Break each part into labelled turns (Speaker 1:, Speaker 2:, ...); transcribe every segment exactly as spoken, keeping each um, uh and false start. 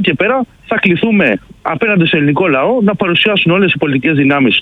Speaker 1: και πέρα θα κληθούμε απέναντι στο ελληνικό λαό να παρουσιάσουν όλες οι πολιτικές δυνάμεις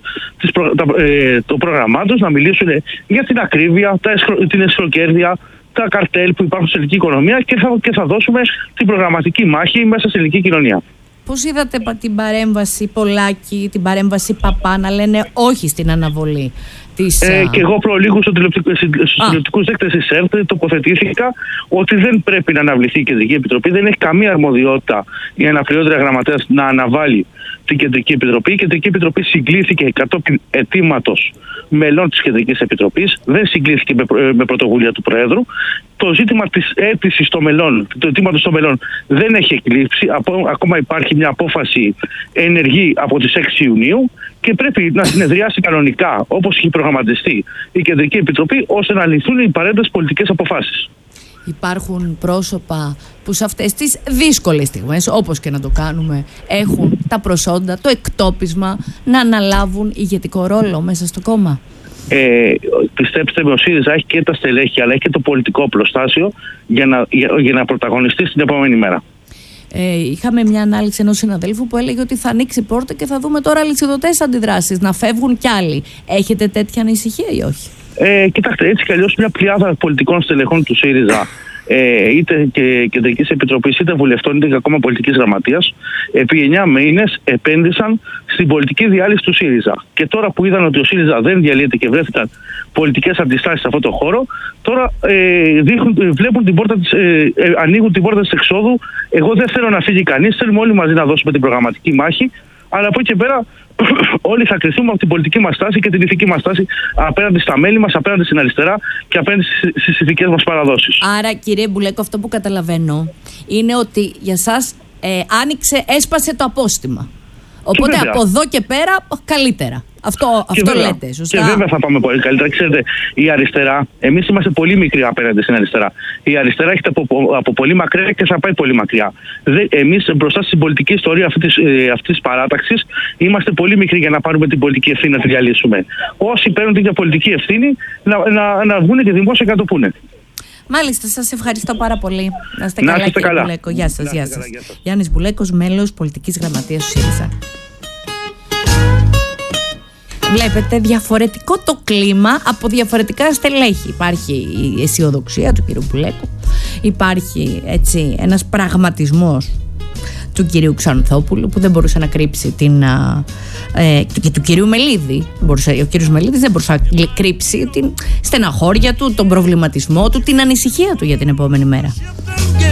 Speaker 1: ε, το πρόγραμμά τους, να μιλήσουν για την ακρίβεια, τα εσχρο, την εσχροκέρδεια, τα καρτέλ που υπάρχουν στην ελληνική οικονομία και θα, και θα δώσουμε την προγραμματική μάχη μέσα στην ελληνική κοινωνία.
Speaker 2: Πώς είδατε την παρέμβαση Πολάκη, την παρέμβαση Παπά να λένε όχι στην αναβολή της...
Speaker 1: Ε, και εγώ προλίγου στους τηλεοπτικούς δέκτες της ΕΡΤ τοποθετήθηκα ότι δεν πρέπει να αναβληθεί η Κεντρική Επιτροπή. Δεν έχει καμία αρμοδιότητα η αναπληρώτρια γραμματέας να αναβάλει την Κεντρική Επιτροπή. Η Κεντρική Επιτροπή συγκλήθηκε κατόπιν αιτήματος μελών της Κεντρικής Επιτροπής. Δεν συγκλήθηκε με, με πρωτοβουλία του Προέδρου. Το ζήτημα της αίτησης των μελών, του αιτήματος των μελών δεν έχει εκλείψει. Ακόμα υπάρχει μια απόφαση ενεργή από τις έξι Ιουνίου και πρέπει να συνεδριάσει κανονικά, όπως έχει προγραμματιστεί η Κεντρική Επιτροπή, ώστε να λυθούν οι παρέντες πολιτικές αποφάσεις.
Speaker 2: Υπάρχουν πρόσωπα που σε αυτές τις δύσκολες στιγμές, όπως και να το κάνουμε, έχουν τα προσόντα, το εκτόπισμα να αναλάβουν ηγετικό ρόλο μέσα στο κόμμα.
Speaker 1: Ε, πιστέψτε με, ο ΣΥΡΙΖΑ έχει και τα στελέχη, αλλά έχει και το πολιτικό πλωστάσιο για να, για, για να πρωταγωνιστεί στην επόμενη μέρα.
Speaker 2: Ε, είχαμε μια ανάλυση ενός συναδέλφου που έλεγε ότι θα ανοίξει πόρτα και θα δούμε τώρα αλυσιδωτές αντιδράσεις, να φεύγουν κι άλλοι. Έχετε τέτοια ανησυχία ή όχι?
Speaker 1: Ε, κοιτάξτε, έτσι κι αλλιώς μια πλειάδα πολιτικών στελεχών του ΣΥΡΙΖΑ, ε, είτε και Κεντρικής Επιτροπής, είτε βουλευτών, είτε και ακόμα πολιτικής γραμματείας, επί εννιά μήνες επένδυσαν στην πολιτική διάλυση του ΣΥΡΙΖΑ. Και τώρα που είδαν ότι ο ΣΥΡΙΖΑ δεν διαλύεται και βρέθηκαν πολιτικές αντιστάσεις σε αυτό το χώρο, τώρα ε, δείχνουν, βλέπουν την πόρτα της, ε, ε, ανοίγουν την πόρτα της εξόδου. Εγώ δεν θέλω να φύγει κανείς, θέλουμε όλοι μαζί να δώσουμε την προγραμματική μάχη, αλλά από εκεί και πέρα όλοι θα κριθούμε από την πολιτική μας στάση και την ηθική μας στάση απέναντι στα μέλη μας, απέναντι στην αριστερά και απέναντι στις ηθικές μας παραδόσεις.
Speaker 2: Άρα, κύριε Μπουλέκο, αυτό που καταλαβαίνω είναι ότι για σας ε, άνοιξε, έσπασε το απόστημα. Οπότε από εδώ και πέρα καλύτερα. Αυτό, αυτό
Speaker 1: βέβαια,
Speaker 2: λέτε, σωστά?
Speaker 1: Και βέβαια θα πάμε πολύ καλύτερα. Ξέρετε, η αριστερά, εμείς είμαστε πολύ μικροί απέναντι στην αριστερά. Η αριστερά έχετε από, από πολύ μακριά και θα πάει πολύ μακριά. Εμείς μπροστά στην πολιτική ιστορία αυτής της, αυτής της παράταξης είμαστε πολύ μικροί για να πάρουμε την πολιτική ευθύνη να τη διαλύσουμε. Όσοι παίρνουν την πολιτική ευθύνη να, να, να βγουν και δημόσια και να το πούνε.
Speaker 2: Μάλιστα, σας ευχαριστώ πάρα πολύ. Να είστε
Speaker 1: να
Speaker 2: καλά, κύριε
Speaker 1: καλά.
Speaker 2: Μπουλέκο. Γεια σας, γεια σας.
Speaker 1: Καλά, γεια σας.
Speaker 2: Γιάννης Μπουλέκος, μέλος πολιτικής γραμματείας του ΣΥΡΙΖΑ. Βλέπετε διαφορετικό το κλίμα από διαφορετικά στελέχη. Υπάρχει η αισιοδοξία του κύριου Μπουλέκου, υπάρχει έτσι ένας πραγματισμός του κυρίου Ξανθόπουλου που δεν μπορούσε να κρύψει την, ε, και του κυρίου Μελίδη. Μπορούσε, ο κύριος Μελίδης δεν μπορούσε να κρύψει την στεναχώρια του, τον προβληματισμό του, την ανησυχία του για την επόμενη μέρα.